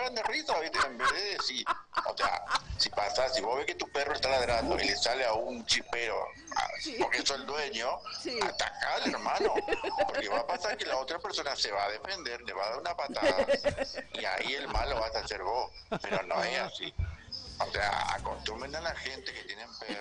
cagan de risa, ¿viste? En vez de decir, o sea, si vos ves que tu perro está ladrando y le sale a un chipero, Sí, porque sos el dueño, sí. atacale, hermano, porque va a pasar que la otra persona se va a defender, le va a dar una patada, y ahí el malo vas a ser vos, pero no es así. O sea, acostumbren a la gente que tienen perros